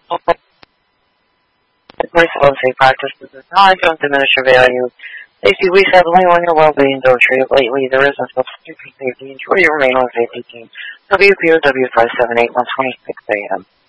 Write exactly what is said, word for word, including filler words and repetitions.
The course of unsafe practices does not don't diminish your value. Safety we said only on your well-being. Don't treat it lightly. There is no substitute for safety. Enjoy your remaining safety team. W P O W five seven eight one twenty-six A M